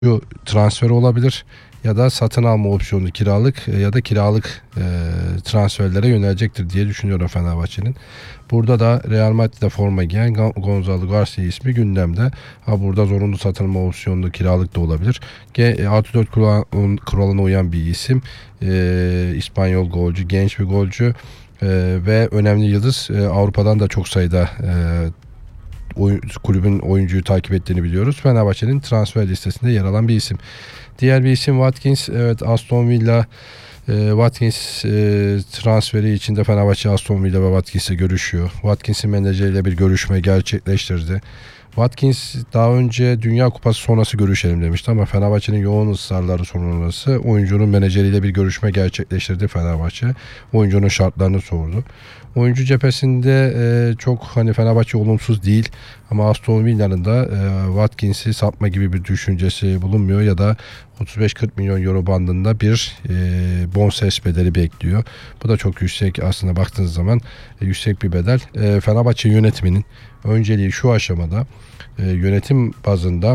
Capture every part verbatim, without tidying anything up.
transferi olabilir ya da satın alma opsiyonu kiralık ya da kiralık e, transferlere yönelecektir diye düşünüyorum Fenerbahçe'nin. Burada da Real Madrid'de forma giyen Gonzalo Garcia ismi gündemde. Ha burada zorunlu satılma opsiyonlu kiralık da olabilir. Ge, artı dört kuralına uyan bir isim. E, İspanyol golcü, genç bir golcü e, ve önemli yıldız. E, Avrupa'dan da çok sayıda e, Oyun, kulübün oyuncuyu takip ettiğini biliyoruz. Fenerbahçe'nin transfer listesinde yer alan bir isim. Diğer bir isim Watkins. Evet, Aston Villa e, Watkins e, transferi içinde Fenerbahçe Aston Villa ve Watkins'le görüşüyor. Watkins'in menajeriyle bir görüşme gerçekleştirdi. Watkins daha önce Dünya Kupası sonrası görüşelim demişti ama Fenerbahçe'nin yoğun ısrarları sonrası oyuncunun menajeriyle bir görüşme gerçekleştirdi Fenerbahçe. Oyuncunun şartlarını sordu. Oyuncu cephesinde e, çok hani Fenerbahçe olumsuz değil ama Aston Villa'nın da e, Watkins'i satma gibi bir düşüncesi bulunmuyor ya da otuz beş kırk milyon euro bandında bir e, bonservis bedeli bekliyor. Bu da çok yüksek aslında baktığınız zaman e, yüksek bir bedel. E, Fenerbahçe yönetiminin önceliği şu aşamada e, yönetim bazında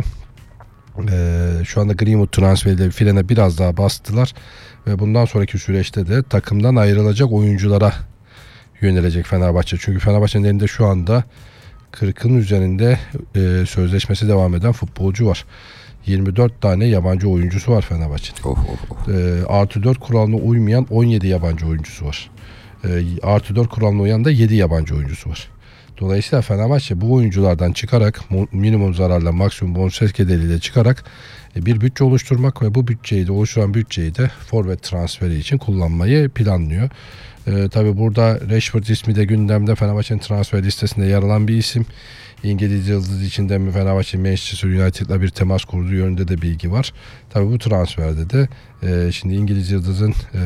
e, şu anda Greenwood transferiyle frene biraz daha bastılar ve bundan sonraki süreçte de takımdan ayrılacak oyunculara yönelecek Fenerbahçe. Çünkü Fenerbahçe'nin elinde şu anda kırkın üzerinde e, sözleşmesi devam eden futbolcu var. yirmi dört tane yabancı oyuncusu var Fenerbahçe'nin. Oh, oh, oh. E, artı dört kuralına uymayan on yedi yabancı oyuncusu var. E, artı dört kuralına uyan da yedi yabancı oyuncusu var. Dolayısıyla Fenerbahçe bu oyunculardan çıkarak minimum zararla maksimum bonservis bedeliyle çıkarak e, bir bütçe oluşturmak ve bu bütçeyi de oluşturan bütçeyi de forvet transferi için kullanmayı planlıyor. Ee, tabii burada Rashford ismi de gündemde. Fenerbahçe'nin transfer listesinde yer alan bir isim. İngiliz yıldız içinde mi Fenerbahçe Manchester United'la bir temas kurduğu yönünde de bilgi var. Tabii bu transferde de e, şimdi İngiliz yıldızın e,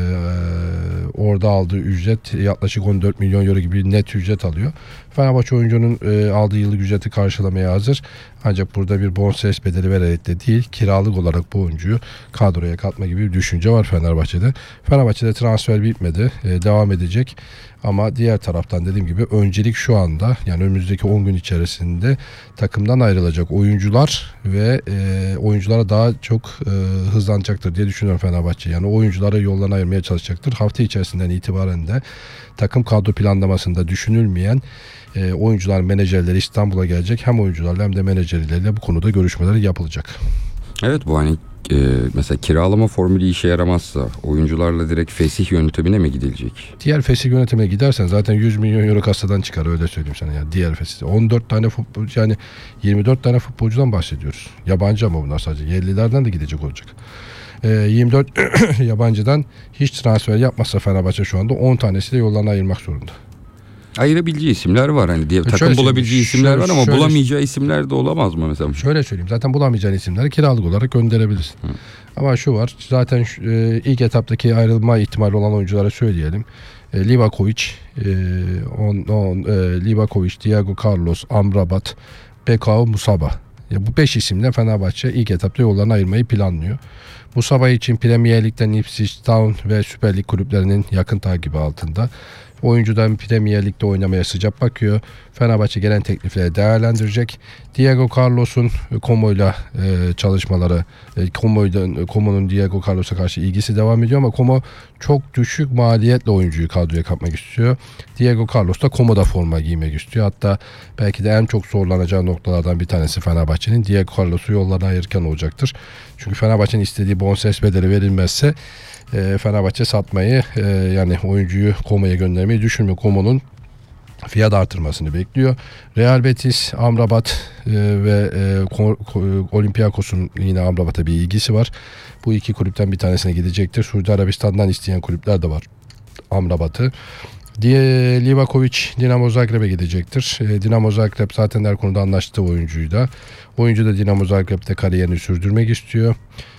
orada aldığı ücret yaklaşık on dört milyon euro gibi bir net ücret alıyor. Fenerbahçe oyuncunun e, aldığı yıllık ücreti karşılamaya hazır. Ancak burada bir bonservis bedeli vererek de değil, kiralık olarak bu oyuncuyu kadroya katma gibi bir düşünce var Fenerbahçe'de. Fenerbahçe'de transfer bitmedi. E, devam edecek. Ama diğer taraftan dediğim gibi öncelik şu anda yani önümüzdeki on gün içerisinde takımdan ayrılacak oyuncular ve e, oyunculara daha çok e, hızlanacaktır diye düşünüyorum Fenerbahçe. Yani oyuncuları yoldan ayırmaya çalışacaktır. Hafta içerisinden itibaren de takım kadro planlamasında düşünülmeyen e, oyuncular menajerleri İstanbul'a gelecek. Hem oyuncularla hem de menajerleriyle bu konuda görüşmeler yapılacak. Evet, bu hani e, mesela kiralama formülü işe yaramazsa oyuncularla direkt fesih yönetimine mi gidilecek? Diğer fesih yönetimine gidersen zaten yüz milyon euro kasadan çıkar, öyle söyleyeyim sana yani diğer fesih. on dört tane futbolcu yani yirmi dört tane futbolcudan bahsediyoruz. Yabancı ama bunlar sadece yerlilerden de gidecek olacak. E, yirmi dört yabancıdan hiç transfer yapmazsa Fenerbahçe şu anda on tanesi de yollarına ayırmak zorunda. Ayırabileceği isimler var hani diye, takım şöyle bulabileceği isimler şöyle, var ama şöyle, bulamayacağı isimler de olamaz mı mesela? Şöyle söyleyeyim, zaten bulamayacağın isimleri kiralık olarak gönderebilirsin. Hı. Ama şu var, zaten şu, e, ilk etaptaki ayrılma ihtimali olan oyunculara söyleyelim. E, Livakovic, e, on, on, e, Livakovic, Diego Carlos, Amrabat, Bekao, Musaba. Ya bu beş isimle Fenerbahçe ilk etapta yollarını ayırmayı planlıyor. Musaba için Premier Lig'den Ipswich Town ve Süper Lig kulüplerinin yakın takibi altında. Oyuncudan Premier Lig'de oynamaya sıcak bakıyor. Fenerbahçe gelen teklifleri değerlendirecek. Diego Carlos'un Como'yla e, çalışmaları, e, Como'dan, Como'nun Diego Carlos'a karşı ilgisi devam ediyor ama Como çok düşük maliyetle oyuncuyu kadroya katmak istiyor. Diego Carlos da Como'da forma giymek istiyor. Hatta belki de en çok zorlanacağı noktalardan bir tanesi Fenerbahçe'nin Diego Carlos'u yollarına ayırırken olacaktır. Çünkü Fenerbahçe'nin istediği bonservis bedeli verilmezse e, Fenerbahçe satmayı e, yani oyuncuyu Como'ya göndermeyi düşünmüyor. Como'nun fiyat artırmasını bekliyor. Real Betis, Amrabat e, ve e, Olympiakos'un yine Amrabat'a bir ilgisi var. Bu iki kulüpten bir tanesine gidecektir. Suudi Arabistan'dan isteyen kulüpler de var Amrabat'ı. Diye Livakovic Dinamo Zagreb'e gidecektir. E, Dinamo Zagreb zaten her konuda anlaştığı oyuncuyu da. Oyuncu da Dinamo Zagreb'de kariyerini sürdürmek istiyor.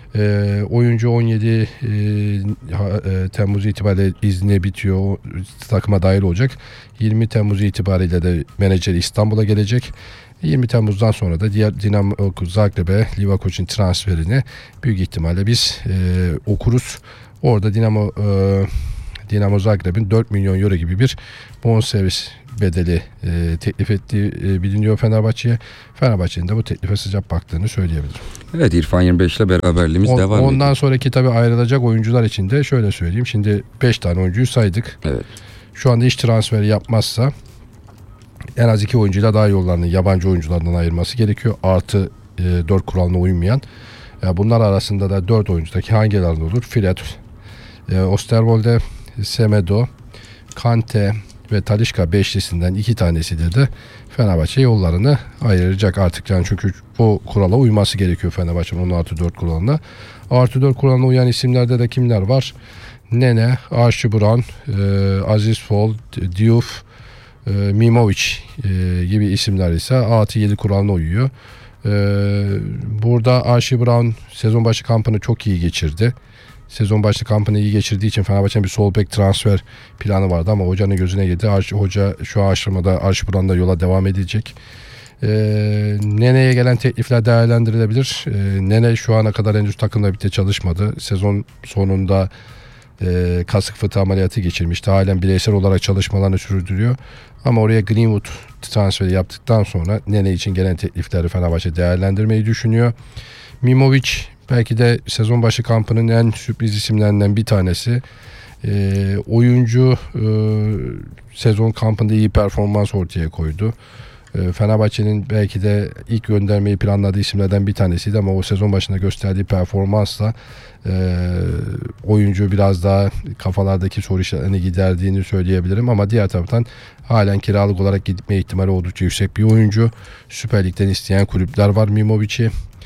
E, oyuncu on yedi e, e, Temmuz itibariyle izni bitiyor. Takıma dahil olacak. yirmi Temmuz itibariyle de menajeri İstanbul'a gelecek. yirmi Temmuz'dan sonra da diğer Dinamo Zagreb'e Livakovic'in transferini büyük ihtimalle biz e, okuruz. Orada Dinamo e, Dinamo Zagreb'in dört milyon euro gibi bir bonservis bedeli e, teklif ettiği e, biliniyor Fenerbahçe'ye. Fenerbahçe'nin de bu teklife sıcak baktığını söyleyebilirim. Evet, İrfan yirmi beş ile beraberliğimiz On, devam ediyor. Ondan sonraki tabii ayrılacak oyuncular için de şöyle söyleyeyim. Şimdi beş tane oyuncuyu saydık. Evet. Şu anda hiç transferi yapmazsa en az iki oyuncuyla daha yollarını yabancı oyunculardan ayırması gerekiyor. Artı e, dört kuralına uymayan. Yani bunlar arasında da dört oyuncudaki hangilerinde olur? Fred, e, Osterwolde, Semedo, Kante ve Talisca beşlisinden iki tanesiyle de Fenerbahçe yollarını ayıracak artık. Yani çünkü o kurala uyması gerekiyor Fenerbahçe'nin on artı dört kuralına. Artı dört kuralına uyan isimlerde de kimler var? Nene, Archie Brown, e, Aziz Fall, Diouf, e, Mimovic e, gibi isimler ise artı yedi kuralına uyuyor. E, burada Archie Brown sezon başı kampını çok iyi geçirdi. Sezon başı kampını iyi geçirdiği için Fenerbahçe'nin bir sol bek transfer planı vardı ama hocanın gözüne girdi. Archie, hoca şu aşamada Archie Brown'da yola devam edecek. E, Nene'ye gelen teklifler değerlendirilebilir. E, Nene şu ana kadar henüz takımla birlikte çalışmadı. Sezon sonunda e, kasık fıtığı ameliyatı geçirmişti. Halen bireysel olarak çalışmalarını sürdürüyor. Ama oraya Greenwood transferi yaptıktan sonra Nene için gelen teklifleri Fenerbahçe değerlendirmeyi düşünüyor. Mimovic belki de sezon başı kampının en sürpriz isimlerinden bir tanesi. E, oyuncu e, sezon kampında iyi performans ortaya koydu. E, Fenerbahçe'nin belki de ilk göndermeyi planladığı isimlerden bir tanesiydi ama o sezon başında gösterdiği performansla e, oyuncu biraz daha kafalardaki soru işaretlerini giderdiğini söyleyebilirim ama diğer taraftan halen kiralık olarak gitme ihtimali oldukça yüksek bir oyuncu. Süper Lig'den isteyen kulüpler var Mimovic'i.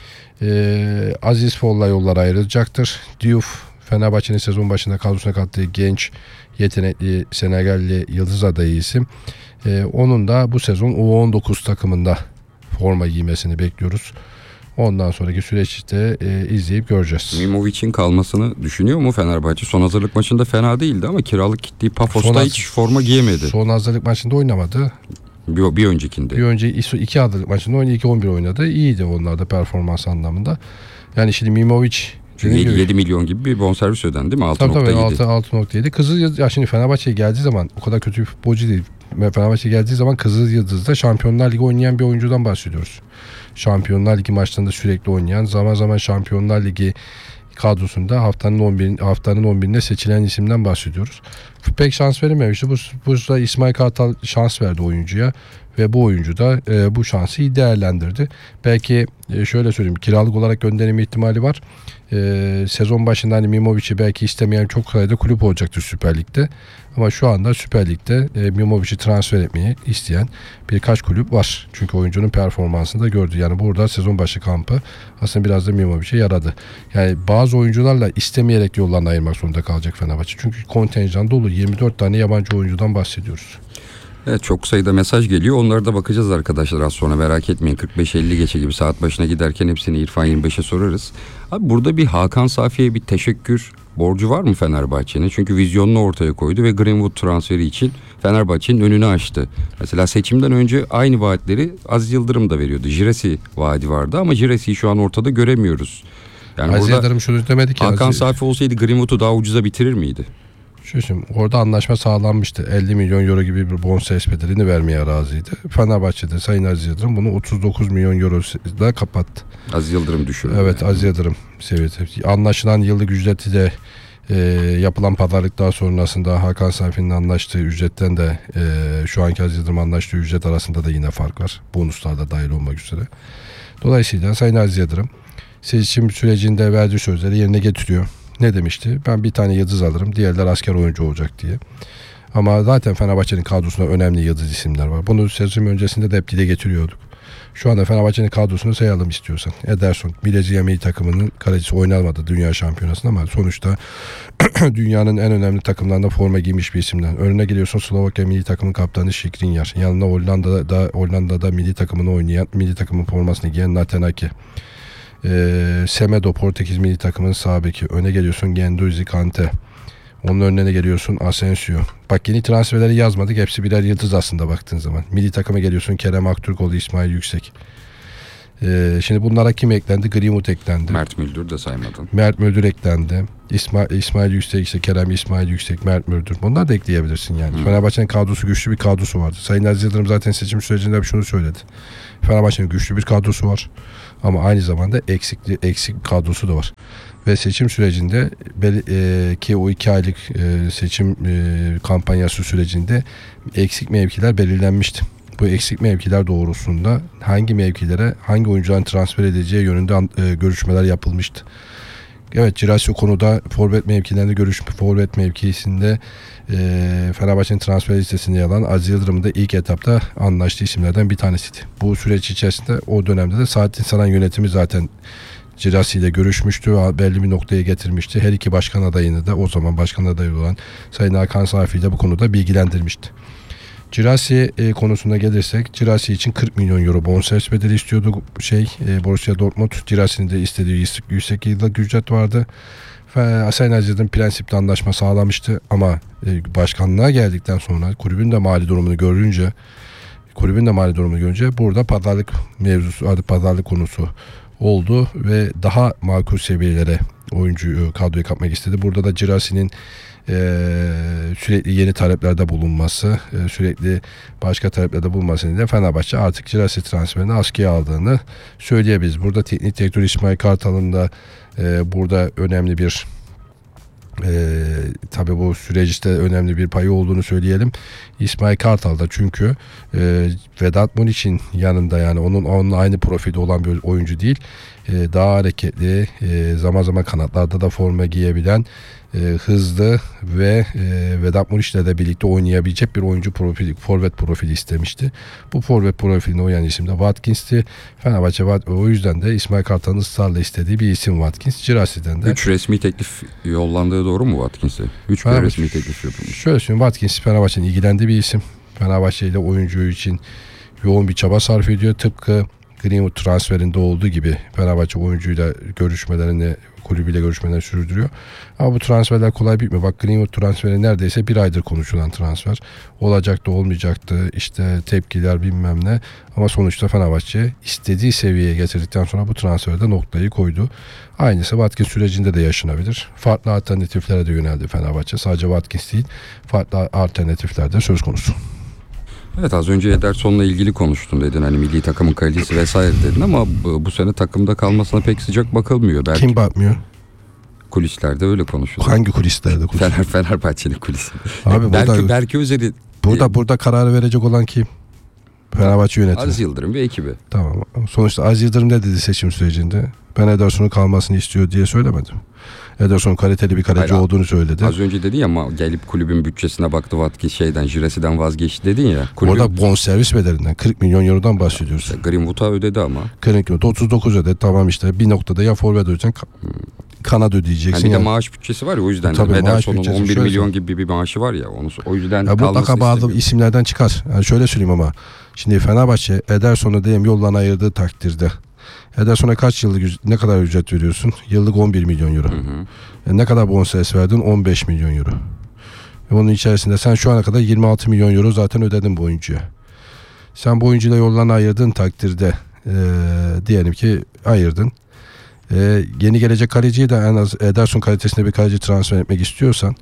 E, Aziz Fall'la yollar ayrılacaktır. Diouf Fenerbahçe'nin sezon başında kadrosuna kattığı genç, yetenekli Senegalli yıldız adayı isim. Ee, onun da bu sezon U on dokuz takımında forma giymesini bekliyoruz. Ondan sonraki süreçte e, izleyip göreceğiz. Mimovic'in kalmasını düşünüyor mu Fenerbahçe? Son hazırlık maçında fena değildi ama kiralık gittiği Pafos'ta Son hiç forma giyemedi. Son hazırlık maçında oynamadı. Bir, bir öncekinde. Bir önce iki hazırlık maçında oynadı, iki on bir oynadı. İyiydi onlar da performans anlamında. Yani şimdi Mimovic yedi milyon gibi bir bonservis ödendi değil mi? altı nokta yedi. altı nokta yedi. Kızıl ya şimdi Fenerbahçe'ye geldiği zaman o kadar kötü bir futbolcu değil. Fenerbahçe'ye geldiği zaman Kızıl Yıldız'da Şampiyonlar Ligi oynayan bir oyuncudan bahsediyoruz. Şampiyonlar Ligi maçlarında sürekli oynayan, zaman zaman Şampiyonlar Ligi kadrosunda haftanın on bir haftanın on birinde seçilen isimden bahsediyoruz. Pek şans verememişti. Bu burada İsmail Kartal şans verdi oyuncuya ve bu oyuncu da e, bu şansı iyi değerlendirdi. Belki e, şöyle söyleyeyim, kiralık olarak gönderme ihtimali var. E, sezon başında hani Mimovic'i belki istemeyen çok sayıda kulüp olacaktır Süper Lig'de. Ama şu anda Süper Lig'de e, Mimovic'i transfer etmeyi isteyen birkaç kulüp var. Çünkü oyuncunun performansını da gördü. Yani burada sezon başı kampı aslında biraz da Mimovic'e yaradı. Yani bazı oyuncularla istemeyerek yollarını ayırmak zorunda kalacak Fenerbahçe. Çünkü kontenjan dolu, yirmi dört tane yabancı oyuncudan bahsediyoruz. Evet, çok sayıda mesaj geliyor. Onlara da bakacağız arkadaşlar az sonra, merak etmeyin. kırk beş elli geçe gibi saat başına giderken hepsini İrfan yirmi beşe sorarız. Abi burada bir Hakan Safi'ye bir teşekkür borcu var mı Fenerbahçe'nin? Çünkü vizyonunu ortaya koydu ve Greenwood transferi için Fenerbahçe'nin önünü açtı. Mesela seçimden önce aynı vaatleri Aziz Yıldırım da veriyordu. Jiresi vaadi vardı ama Jiresi'yi şu an ortada göremiyoruz. Yani Aziz Yıldırım şunu demedi ki. Hakan Aziz... Safi olsaydı Greenwood'u daha ucuza bitirir miydi? Şu şimdi orada anlaşma sağlanmıştı. elli milyon euro gibi bir bonservis bedelini vermeye razıydı. Fenerbahçe'de Sayın Aziz Yıldırım bunu otuz dokuz milyon euro da kapattı. Aziz Yıldırım düşürdü. Evet, yani. Aziz Yıldırım seviyesi. Anlaşılan yıllık ücreti de e, yapılan pazarlık daha sonrasında Hakan Safi'nin anlaştığı ücretten de e, şu anki Aziz Yıldırım anlaştığı ücret arasında da yine fark var. Bonuslar da dahil olmak üzere. Dolayısıyla Sayın Aziz Yıldırım seçim sürecinde verdiği sözleri yerine getiriyor. Ne demişti? Ben bir tane yıldız alırım, diğerler asker oyuncu olacak diye. Ama zaten Fenerbahçe'nin kadrosunda önemli yıldız isimler var. Bunu sezon öncesinde de hep dile getiriyorduk. Şu anda Fenerbahçe'nin kadrosunu sayalım istiyorsan. Ederson, Brezilya milli takımının kalecisi, oynamadı Dünya Şampiyonası'nda ama sonuçta dünyanın en önemli takımlarında forma giymiş bir isimden. Önüne geliyorsun Slovakya milli takımın kaptanı Skriniar. Yanına Hollanda'da Hollanda'da milli takımını oynayan, milli takımın formasını giyen Natenaki. Ee, Semedo Portekiz milli takımının sağ beki. Öne geliyorsun Guendouzi, Kante. Onun önüne geliyorsun Asensio. Bak, yeni transferleri yazmadık. Hepsi birer yıldız aslında baktığın zaman. Milli takıma geliyorsun Kerem Aktürkoğlu, İsmail Yüksek. E, şimdi bunlara kim eklendi? Greenwood eklendi. Mert Müldür de saymadın. Mert Müldür eklendi. İsmail, İsmail Yüksek, işte Kerem İsmail Yüksek, Mert Müldür. Bunlar da ekleyebilirsin yani. Hı. Fenerbahçe'nin kadrosu, güçlü bir kadrosu vardı. Sayın Aziz Yıldırım zaten seçim sürecinde şunu söyledi. Fenerbahçe'nin güçlü bir kadrosu var. Ama aynı zamanda eksikli, eksik bir kadrosu da var. Ve seçim sürecinde e, ki o iki aylık e, seçim e, kampanyası sürecinde eksik mevkiler belirlenmişti. Bu eksik mevkiler doğrultusunda hangi mevkilere hangi oyuncuların transfer edileceği yönünde e, görüşmeler yapılmıştı. Evet, Girassi konuda forvet mevkilerinde görüşme, forvet mevkisinde e, Fenerbahçe'nin transfer listesinde yer alan Aziz Yıldırım'ın da ilk etapta anlaştığı isimlerden bir tanesiydi. Bu süreç içerisinde o dönemde de Saadettin Saran yönetimi zaten Girassi ile görüşmüştü ve belli bir noktaya getirmişti. Her iki başkan adayını da o zaman başkan adayı olan Sayın Hakan Safi ile bu konuda bilgilendirmişti. Girassi e, konusuna gelirsek, Girassi için kırk milyon euro bonservis bedeli istiyordu şey e, Borussia Dortmund. Girassi'nin de istediği yüksek yıllık ücret vardı. Ve Sayın Aziz Yıldırım prensipli anlaşma sağlamıştı ama e, başkanlığa geldikten sonra kulübün de mali durumunu görünce kulübün de mali durumunu görünce burada pazarlık mevzusu, adı pazarlık konusu oldu ve daha makul seviyelere oyuncu kadroyu katmak istedi. Burada da Girassi'nin Ee, sürekli yeni taleplerde bulunması, e, sürekli başka taleplerde bulunması nedeniyle Fenerbahçe artık Girassi transferini askıya aldığını söyleyebiliriz. Burada teknik direktör İsmail Kartal'ın da e, burada önemli bir e, tabii bu süreçte önemli bir payı olduğunu söyleyelim. İsmail Kartal da çünkü e, Vedat Muriç'in yanında, yani onun onunla aynı profilde olan bir oyuncu değil. E, daha hareketli, e, zaman zaman kanatlarda da forma giyebilen, e, hızlı ve e, Vedat Muriç'le de birlikte oynayabilecek bir oyuncu profili, forvet profili istemişti. Bu forvet profiline uyan isim de Watkins'ti. Fenerbahçe o yüzden de İsmail Kartal'ın ısrarla istediği bir isim Watkins. Girassi'den de üç resmi teklif yollandığı doğru mu Watkins'e? üç resmi teklif yapılmış. Şöyle söyleyeyim, Watkins Fenerbahçe'nin ilgilendiği bir isim. Fenerbahçe ile oyuncu için yoğun bir çaba sarf ediyor. Tıpkı Greenwood transferinde olduğu gibi Fenerbahçe oyuncuyla görüşmelerini, kulübüyle görüşmelerini sürdürüyor. Ama bu transferler kolay bitmiyor. Bak, Greenwood transferi neredeyse bir aydır konuşulan transfer. Olacaktı, olmayacaktı, işte tepkiler bilmem ne. Ama sonuçta Fenerbahçe istediği seviyeye getirdikten sonra bu transferde noktayı koydu. Aynısı Watkins sürecinde de yaşanabilir. Farklı alternatiflere de yöneldi Fenerbahçe. Sadece Watkins değil, farklı alternatifler de söz konusu. Evet, az önce Ederson'la ilgili konuştun dedin, hani milli takımın kalitesi vesaire dedin ama bu, bu sene takımda kalmasına pek sıcak bakılmıyor. Belki kim bakmıyor? Kulislerde öyle konuşuluyor. Hangi kulislerde konuşuluyor? Fener, Fenerbahçe'nin kulisi. Abi belki, burada, belki Özer'i burada, burada kararı verecek olan kim? Fenerbahçe yönetimi. Aziz Yıldırım ve ekibi. Tamam. Sonuçta Aziz Yıldırım ne dedi seçim sürecinde? Ben Ederson'un kalmasını istiyor diye söylemedim. Ederson kaliteli bir kaleci Hayır, olduğunu söyledi. Az önce dedin ya, ama gelip kulübün bütçesine baktı, Watkins şeyden, Girassi'den vazgeçti dedin ya. Kulübün... Orada bonservis bedelinden kırk milyon eurodan bahsediyoruz. İşte Greenwood'a ödedi ama. kırk milyon, otuz dokuz ödedi, tamam işte bir noktada ya forvet ödeyeceksin, hmm. kanat ödeyeceksin. Yani bir yani. de maaş bütçesi var ya, o yüzden. Tabii, Ederson'un on bir milyon gibi bir maaşı var ya, onu, o yüzden ya mutlaka bazı istemiyor. isimlerden çıkar. Yani şöyle söyleyeyim ama şimdi Fenerbahçe Ederson'u diyelim yoldan ayırdığı takdirde Ederson'a kaç yıllık, ne kadar ücret veriyorsun? Yıllık on bir milyon euro. Hı hı. Yani ne kadar bonservis verdin? on beş milyon euro. Ve onun içerisinde sen şu ana kadar yirmi altı milyon euro zaten ödedin bu oyuncuya. Sen bu oyuncuyla yollarını ayırdığın takdirde e, diyelim ki ayırdın. E, yeni gelecek kaleciyi de en az Ederson kalitesinde bir kaleci transfer etmek istiyorsan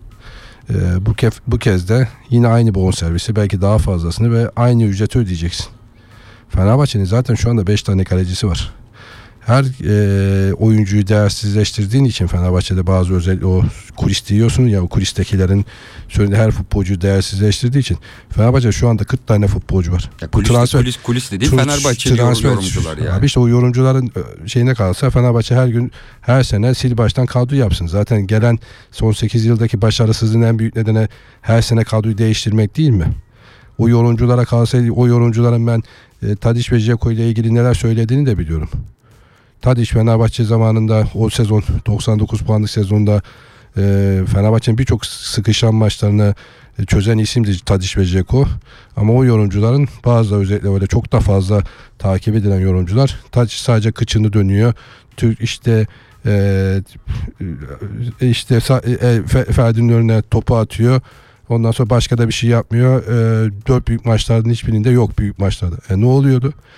e, bu, kef, bu kez de yine aynı bonservisi, belki daha fazlasını ve aynı ücreti ödeyeceksin. Fenerbahçe'nin zaten şu anda beş tane kalecisi var. Her e, oyuncuyu değersizleştirdiğin için Fenerbahçe'de bazı özellikle o kulis diyorsun ya, o kulistekilerin söylediği her futbolcuyu değersizleştirdiği için Fenerbahçe şu anda kırk tane futbolcu var. Ya kulis, transfer, kulis, kulis dediğin Fenerbahçeli yorumcular yani. Abi işte o yorumcuların şeyine kalsa Fenerbahçe her gün, her sene sil baştan kadro yapsın. Zaten gelen son sekiz yıldaki başarısızlığın en büyük nedeni her sene kadroyu değiştirmek değil mi? O yorumculara kalsaydı, o yorumcuların ben e, Tadiç ve Dzeko ile ilgili neler söylediğini de biliyorum. Tadiç Fenerbahçe zamanında o sezon doksan dokuz puanlık sezonda e, Fenerbahçe'nin birçok sıkışan maçlarını e, çözen isimdi Tadiç ve Dzeko. Ama o yorumcuların bazıları, özellikle öyle çok da fazla takip edilen yorumcular, Tadiç sadece kıçını dönüyor. Türk işte e, işte e, Ferdi'nin önüne topu atıyor. Ondan sonra başka da bir şey yapmıyor. E, dört büyük maçlardan hiçbirinde yok büyük maçlarda. E, ne oluyordu?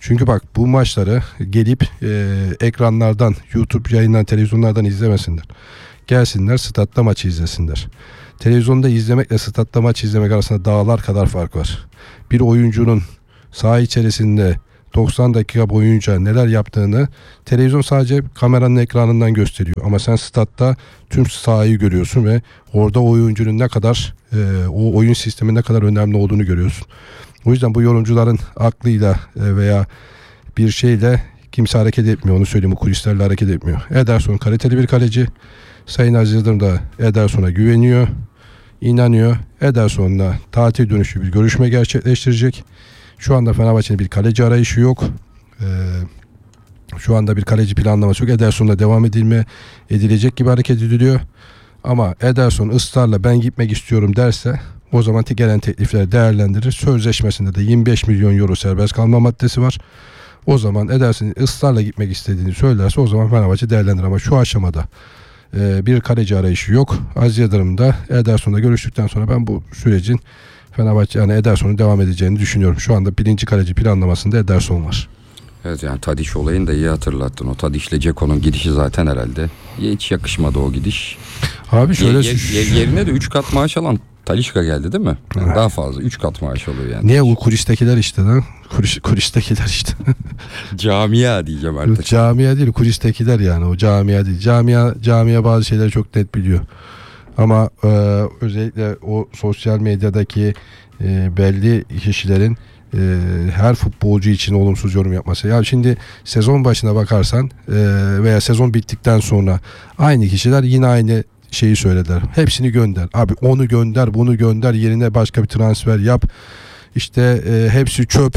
Çünkü bak bu maçları gelip e, ekranlardan, YouTube yayından, televizyonlardan izlemesinler. Gelsinler statta maçı izlesinler. Televizyonda izlemekle statta maç izlemek arasında dağlar kadar fark var. Bir oyuncunun saha içerisinde doksan dakika boyunca neler yaptığını televizyon sadece kameranın ekranından gösteriyor. Ama sen statta tüm sahayı görüyorsun ve orada oyuncunun ne kadar e, o oyun sistemi ne kadar önemli olduğunu görüyorsun. O yüzden bu yorumcuların aklıyla e, veya bir şeyle kimse hareket etmiyor. Onu söyleyeyim, bu kulislerle hareket etmiyor. Ederson kaliteli bir kaleci. Sayın Aziz Yıldırım da Ederson'a güveniyor, inanıyor. Ederson'la tatil dönüşü bir görüşme gerçekleştirecek. Şu anda Fenerbahçe'nin bir kaleci arayışı yok. Ee, şu anda bir kaleci planlaması yok. Ederson'la devam edilme edilecek gibi hareket ediliyor. Ama Ederson ısrarla ben gitmek istiyorum derse o zaman gelen teklifleri değerlendirir. Sözleşmesinde de yirmi beş milyon euro serbest kalma maddesi var. O zaman Ederson'un ısrarla gitmek istediğini söylerse o zaman Fenerbahçe değerlendirir. Ama şu aşamada e, bir kaleci arayışı yok. Aziz Yıldırım da Ederson'la görüştükten sonra ben bu sürecin Fenerbahçe yani Ederson'un devam edeceğini düşünüyorum. Şu anda birinci kaleci planlamasında Ederson var. Evet, yani Tadiç olayını da iyi hatırlattın. O Tadiç'le Ceko'nun gidişi zaten herhalde. Hiç yakışmadı o gidiş. Abi şöyle Ye, ye, yerine de üç kat maaş alan Talisca geldi değil mi? Yani daha fazla üç kat maaş alıyor yani. Niye bu kulistekiler işte lan? Kulis, kulistekiler işte. Camia diyeceğim artık. Camia değil, kulistekiler yani, o camia değil. Camia camia bazı şeyleri çok net biliyor. Ama e, özellikle o sosyal medyadaki e, belli kişilerin e, her futbolcu için olumsuz yorum yapması. Ya şimdi sezon başına bakarsan e, veya sezon bittikten sonra aynı kişiler yine aynı şeyi söylediler. Hepsini gönder. Abi onu gönder, bunu gönder, yerine başka bir transfer yap. İşte e, hepsi çöp.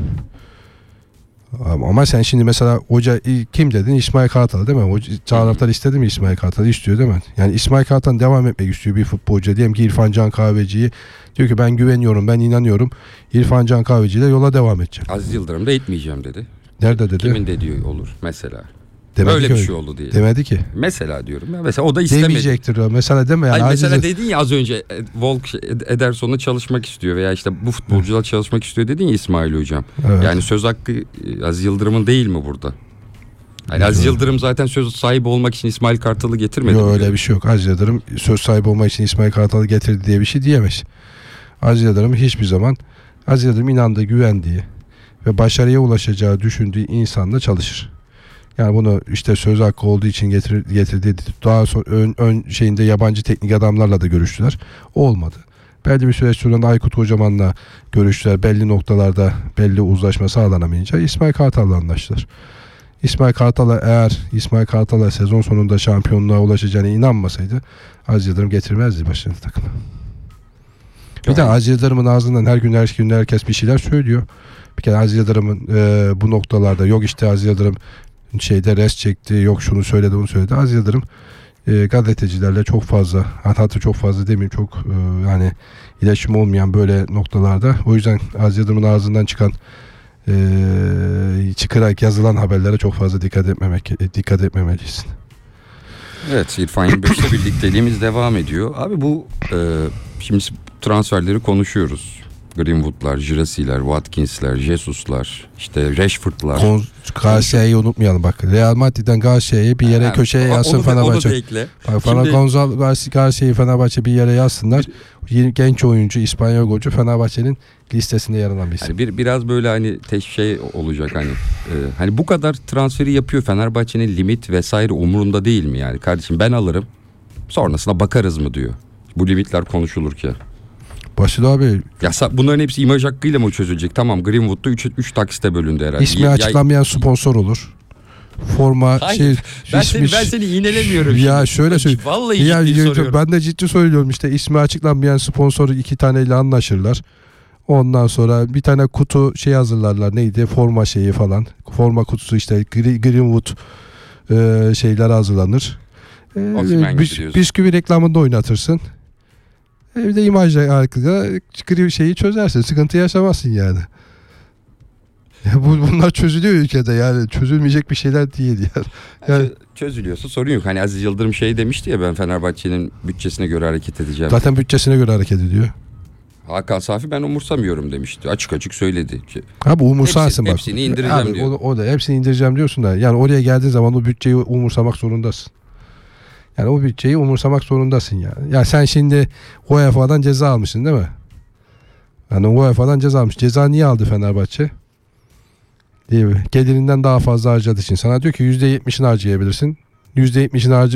Ama sen şimdi mesela hoca kim dedin? İsmail Kartal değil mi? Hoca, taraftar istedi mi İsmail Kartal'ı? İstiyor değil mi? Yani İsmail Kartal devam etmek istiyor bir futbolcu. Diyelim ki İrfan Can Kahveci'yi diyor ki ben güveniyorum, ben inanıyorum. İrfan Can Kahveci ile yola devam edeceğim. Aziz Yıldırım da etmeyeceğim dedi. Nerede dedi? Kimin dediği olur mesela. Demedi Öyle ki bir öyle. şey oldu diye. Demedi ki. Mesela diyorum ya. Mesela o da istemedi. Demeyecektir o. Mesela deme yani. Hayır, mesela Aziz... dedin ya az önce Volk Ederson'la çalışmak istiyor veya işte bu futbolcular çalışmak istiyor dedin ya İsmail Hocam. Evet. Yani söz hakkı Aziz Yıldırım'ın değil mi burada? Yani Aziz Yıldırım zaten söz sahibi olmak için İsmail Kartal'ı getirmedi. Yok, öyle bir şey yok. Aziz Yıldırım söz sahibi olmak için İsmail Kartal'ı getirdi diye bir şey diyemez. Aziz Yıldırım hiçbir zaman Aziz Yıldırım inandığı, güvendiği ve başarıya ulaşacağı düşündüğü insanla çalışır. Yani bunu işte söz hakkı olduğu için getir, getirdi. Daha sonra ön, ön şeyinde yabancı teknik adamlarla da görüştüler. O olmadı. Belli bir süreç sonra Aykut Kocaman'la görüştüler. Belli noktalarda belli uzlaşma sağlanamayınca İsmail Kartal'la anlaştılar. İsmail Kartal'a eğer İsmail Kartal'a sezon sonunda şampiyonluğa ulaşacağına inanmasaydı Aziz Yıldırım getirmezdi başına takımı. Bir de Aziz Yıldırım'ın ağzından her gün her gün herkes bir şeyler söylüyor. Bir kere Aziz Yıldırım'ın e, bu noktalarda yok işte Aziz Yıldırım şeyde res çekti, yok şunu söyledi bunu söyledi. Aziz Yıldırım e, gazetecilerle çok fazla, hatta çok fazla demeyeyim, çok e, yani iletişim olmayan böyle noktalarda. O yüzden Aziz Yıldırım'ın ağzından çıkan e, çıkarak yazılan haberlere çok fazla dikkat etmemek dikkat etmemeliyiz. Evet, İrfan yirmi beş'te birlikteliğimiz devam ediyor. Abi bu e, şimdi transferleri konuşuyoruz. Greenwood'lar, Girassy'ler, Watkins'ler, Jesus'lar, işte Rashford'lar. Galatasaray'ı unutmayalım bak. Real Madrid'den Galatasaray'ı bir yere ha, köşeye yazsın Fenerbahçe. Bak Fenerbahçe Galatasaray'ı Fenerbahçe bir yere yazsınlar. Bir, genç oyuncu, İspanyol golcü Fenerbahçe'nin listesinde yer alan bir isim. Yani bir biraz böyle hani tek şey olacak hani. E, hani bu kadar transferi yapıyor, Fenerbahçe'nin limit vesaire umurunda değil mi yani? Kardeşim ben alırım. Sonrasına bakarız mı diyor. Bu limitler konuşulurken. Basit abi. Ya bunların hepsi imaj hakkıyla mı çözülecek? Tamam, Greenwood'da üç taksite bölündü herhalde. İsmi ya, açıklanmayan sponsor olur. Forma hayır, şey ben, ismi, seni, ben seni iğnelemiyorum. Ya şimdi. şöyle söyleyeyim. Vallahi ya, ciddi soruyorum. Ben de ciddi söylüyorum işte ismi açıklanmayan sponsor iki taneyle anlaşırlar. Ondan sonra bir tane kutu şey hazırlarlar. Neydi? Forma şeyi falan. Forma kutusu işte Greenwood e, şeyler hazırlanır. E, bis, bisküvi reklamında oynatırsın. Bir de imajla arkada şeyi çözersin. Sıkıntı yaşamazsın yani. Ya bu, bunlar çözülüyor ülkede yani. Çözülmeyecek bir şeyler değil yani. yani çözülüyorsa sorun yok. Hani Aziz Yıldırım şey demişti ya, ben Fenerbahçe'nin bütçesine göre hareket edeceğim. Zaten bütçesine göre hareket ediyor. Hakan Safi ben umursamıyorum demişti. Açık açık söyledi. Abi umursarsın Hepsi- bak. hepsini indireceğim Abi, diyor. O, o da hepsini indireceğim diyorsun da yani oraya geldiğin zaman o bütçeyi umursamak zorundasın. Yani o bütçeyi umursamak zorundasın yani. Ya sen şimdi U E F A'dan ceza almışsın değil mi? Yani U E F A'dan ceza almış. Ceza niye aldı Fenerbahçe? Değil mi? Gelirinden daha fazla harcadığı için. Sana diyor ki yüzde yetmişini harcayabilirsin. yüzde yetmişini harcı